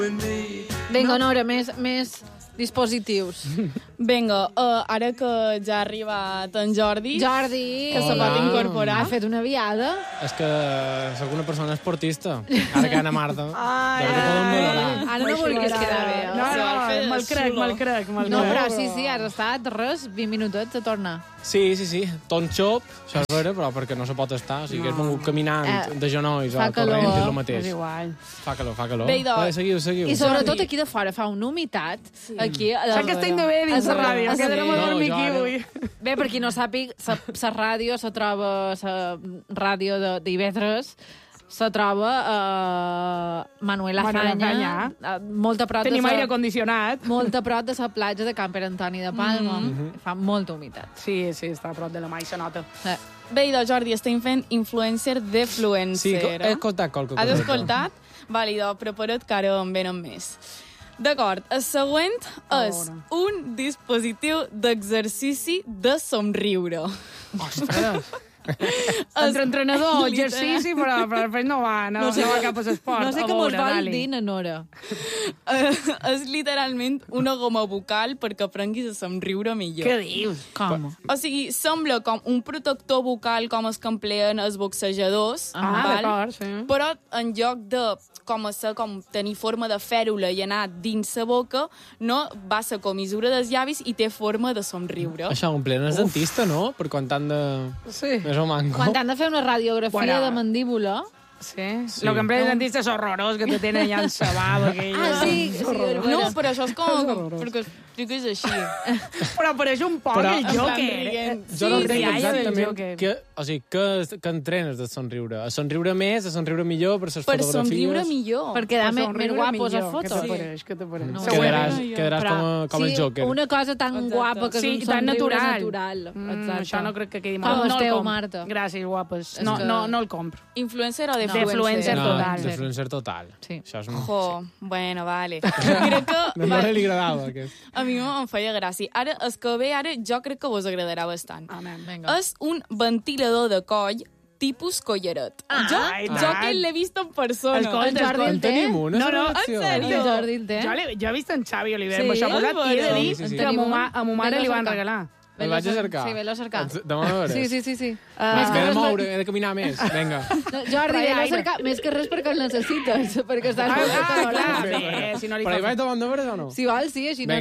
Vinga, Nora, més dispositius. Vinga, ara que ja ha arribat en Jordi... Jordi! Que se pot incorporar. Ha fet una viada. És que sóc una persona esportista. Ara que Anna Marta. Jordi podem modelar. Ara no vulguis quedar bé. Me'l crec. No, però sí, has estat res, 20 minutets a tornar. Sí. Ton xop, això és vera, però perquè no se pot estar. O sigui, que has vengut caminant de genolls o corrent, és el mateix. És igual. Fa calor. Bé, doncs. Seguiu. I sobretot aquí de fora fa una humitat. Aquí, Saps que estic de bé dins la ràdio, que anem a dormir aquí avui. Bé, per qui no sàpiga, la ràdio se troba, la ràdio d'Ivetres, se troba Manuel Azaña, molt a prop Tenim aire condicionat. molt a prop de la platja de Camp Antoni de Palma. Fa molta humitat. Sí, està a prop de la mà i se nota. Bé, doncs, Jordi, estem fent influencer defluencer. Sí, he escoltat qualque cosa. Has escoltat? Vale, doncs, prepara't que ara en venen més. D'acord, el següent és un dispositiu d'exercici de somriure. Ostres! Entre entrenador, exercici, però després no va cap a l'esport. No sé com us vol dir, Nora. És literalment una goma bucal perquè aprenguis a somriure millor. Què dius? Com? O sigui, sembla com un protector bucal com els que empleen els boxejadors, d'acord, sí. però en lloc de tenir forma de fèrula i anar dins la boca, no, va la comissura dels llavis i té forma de somriure. Això ho emplen el dentista, no? Per quan t'han de... Sí. Més o manco. Quan han de fer una radiografia de mandíbula... Sí. Lo que empresa el dentista és horrorós, que te tenen allà en sabava. Sí. No, però això és com... perquè expliques així. Però pareix un poc el Joker. Jo no entenc exactament què entrenes de somriure. A somriure més, a somriure millor, per les fotografies... Per somriure millor. Per quedar més guapos a fotos. Què te pareix? Quedaràs com el Joker. Una cosa tan guapa que és un somriure natural. Això no crec que quedi molt. Com esteu, Marta? Gràcies, guapes. No el compro. Influencer o Defluencer total. Defluencer total. Sí. Això és un... Bueno, vale. Crec que... No li agradava, aquest. A mi em feia gràcia. Ara, el que ve ara, jo crec que vos agradarà bastant. És un ventilador de coll tipus collaret. Jo que l'he vist en persona. Escolta, en tenim una. No, en sèrio. Jordi el té. Jo he vist en Xavi Oliver, m'ho ha posat, i he de dir que a mo mare li van regalar. El vaig a cercar. Sí, ve-lo a cercar. Demà a veure. Sí. M'he de moure, he de caminar més. Vinga. Jordi, ve-lo a cercar. Més que res perquè el necessites. Perquè estàs molt clar. Però hi vaig davant de veure o no? Si vols, sí, així no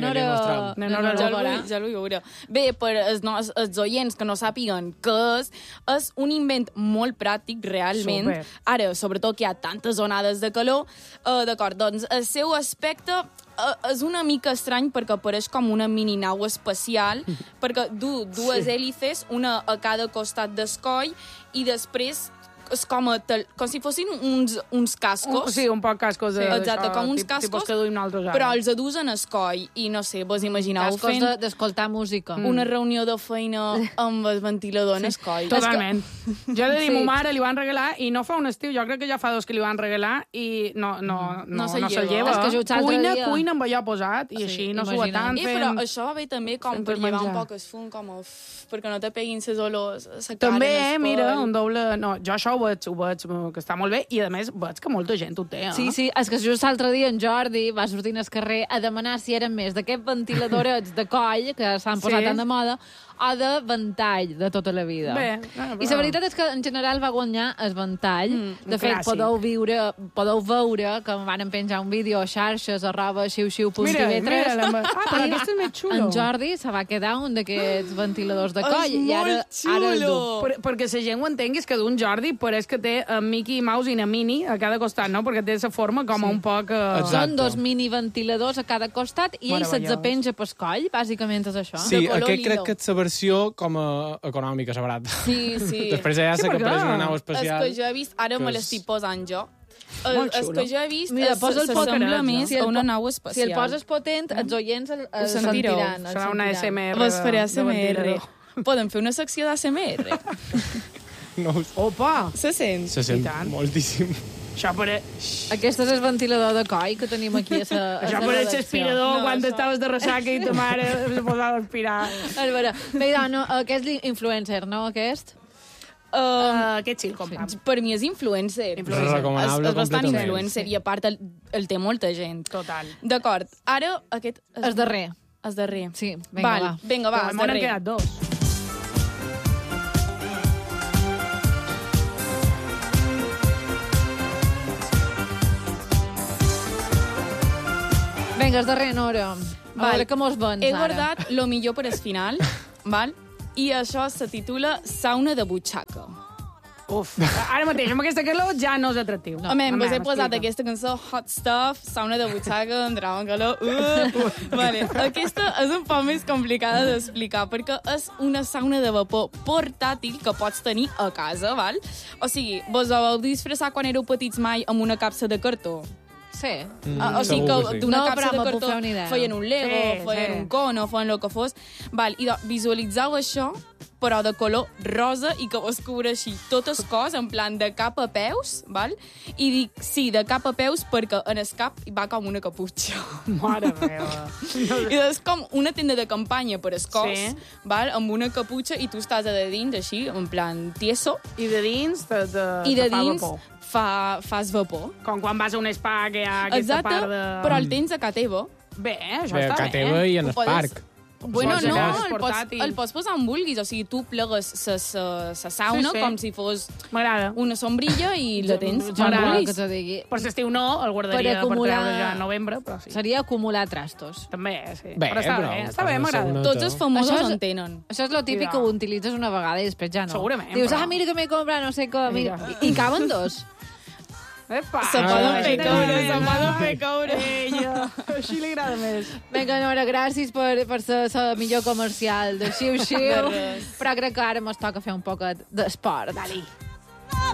Ja l'ho veurà. Bé, per els oients que no sàpiguen què és un invent molt pràctic, realment. Ara, sobretot que hi ha tantes onades de calor, d'acord, doncs el seu aspecte és una mica estrany perquè apareix com una mini nau espacial, perquè du dues hèlices, una a cada costat del coll, i després és com si fossin uns cascos. Sí, un poc cascos. Exacte, com uns cascos, que duim nosaltres ara. però els adusen al coll. I no sé, vos imagineu fent... Cascos d'escoltar música. Una reunió de feina amb el ventilador en el coll. Totalment. Jo he de dir, mo mare li van regalar, i no fa un estiu, jo crec que ja fa 2 que li van regalar, i no se'l lleva. Cuina amb allò posat, i així no s'ho atant fent... Però això va bé també com per llevar un poc el fum, com perquè no te peguin les olors a la cara. També, mira, un doble... No, jo això ho veig que està molt bé, i a més veig que molta gent ho té. Sí, és que just l'altre dia en Jordi va sortir al carrer a demanar si eren més d'aquests ventiladorets de coll que s'han posat tan de moda o de ventall de tota la vida. I la veritat és que en general va guanyar el ventall. De fet, podeu veure que em van penjar un vídeo a xarxes @xiu-xiu.tv3. Mira, però aquest és més xulo. En Jordi se va quedar un d'aquests ventiladors de coll. És molt xulo! Perquè la gent ho entengui, és que d'un Jordi pareix que té Mickey Mouse i una Mini a cada costat, no? Perquè té la forma com un poc... Són 2 mini ventiladors a cada costat i ell se'ls penja pel coll, bàsicament és això. Sí, aquest crec que és la versió com a econòmica, la barata. Sí. Després ja sé que apareix una nau especial. És que jo he vist, ara me l'estic posant jo. Molt xulo. Que jo he vist s'assembla més a una nau espacial. Si el poses potent, els oients el sentiran. Serà una ASMR. Vos faré ASMR. Podem fer una secció d'ASMR? No. Opa! Se sent? Se sent moltíssim. Això pareix... Aquest és el ventilador de coll que tenim aquí a la Això pareix aspirador quan estaves de ressaca i ta mare se posava a aspirar. A veure, bé, no, aquest és l'influencer, no, aquest? Que chill, compram. Per mi és influencer. És recomanable és bastant completament. influencer i a part el té molta gent. Total. D'acord, ara aquest... El darrer. El darrer. Sí, vinga, va. Vinga, va, el darrer. M'han quedat dos. Vinga, el darrer, Nora. A veure què mos vens, He guardat lo millor per al final, val? I això se titula Sauna de butxaca. Uf, ara mateix, amb aquesta calor ja no és atractiu. No, vos he posat aquesta cançó Hot Stuff, sauna de butxaca, entrava en calor. Vale. Aquesta és un poc més complicada d'explicar, perquè és una sauna de vapor portàtil que pots tenir a casa, val? O sigui, vos vau disfressar quan éreu petits mai amb una capsa de cartó? Sí. O sigui que d'una capsa de cartó feien un Lego, feien un cono, feien el que fos. Val, i visualitzeu això, però de color rosa i que vos cobre així tot el cos, en plan de cap a peus, val? I dic, sí, de cap a peus perquè en el cap va com una caputxa. Mare meva. I és com una tenda de campanya per el cos, val? Amb una caputxa i tu estàs a de dins, així, en plan tieso. I de dins I de dins fas vapor. Com quan vas a un spa que hi ha aquesta part de... Exacte, però el tens a ca teva. Bé, això està bé. A ca teva i en el parc. Bueno, no, el pots posar on vulguis. O sigui, tu plegues la sauna com si fos una sombrilla i la tens on vulguis. Per l'estiu no, el guardaria per treure ja a novembre, però sí. Seria acumular trastos. També, sí. Bé, però està bé, m'agrada. Tots els famosos en tenen. Això és lo típic que ho utilitzes una vegada i després ja no. Segurament. Dius, mira que m'he comprat, no sé com. I caben dos. Epa! Se poden fer coure. Així li agrada més. Vinga, Nora, gràcies per ser la millor comercial de xiu-xiu. Però crec que ara mos toca fer un poquet d'esport. Dali.